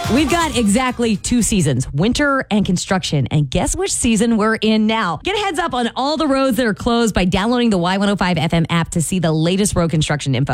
We've got exactly 2 seasons, winter and construction. And guess which season we're in now? Get a heads up on all the roads that are closed by downloading the Y105 FM app to see the latest road construction info.